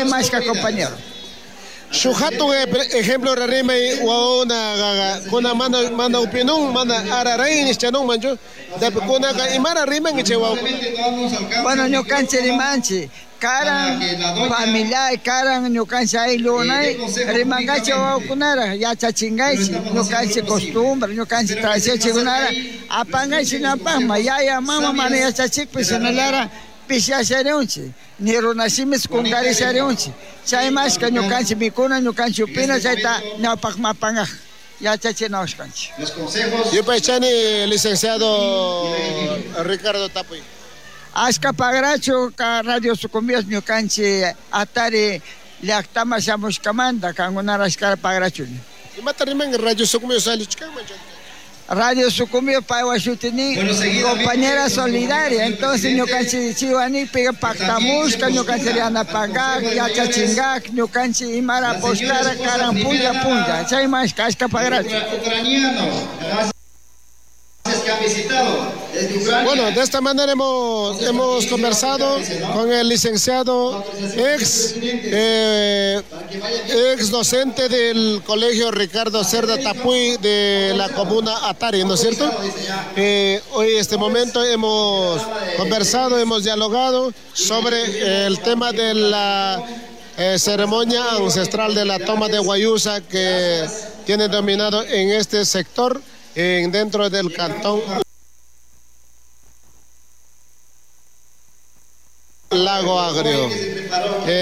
chay más que compañero. Sujato ejemplo rarima una gaga kuna manda opinión manda araray ni chanón manjo da kuna ga imara rima ni chewa. Bueno, no canche de manche. Karan familia, karan no canche ahí lunay, rimangache o kunara, ya chachingaichi, no canche costumbre, no canche tradición chigunara, apangaichi na pama, ya mama mana ya chachik personalara, pisha shareunchi, ni ronasimes con gari shareunchi, chay más que no canche mikuna, no canche upina, chay ta no pakma panga, ya chachi no canche. Yo pachani licenciado Ricardo Tapuy. Aska pagracho ka radio sucumbías no canche atare le actama seamos camanda can una rascar pagracho. Y mata rima en radio sucumbías ali chica manjo. Radio sucumbías pa washutini compañera solidaria, entonces no canche chiwani pega pactamusca no canche anda pagar ya chachingak no canche imara poscara carampulla punta, chay más casca pagracho. Bueno, de esta manera hemos conversado con el licenciado ex docente del colegio Ricardo Cerda Tapuy de la comuna Atari, ¿no es cierto? Hoy este momento hemos conversado, hemos dialogado sobre el tema de la ceremonia ancestral de la toma de Guayusa que tiene dominado en este sector dentro del cantón Lago Agrio.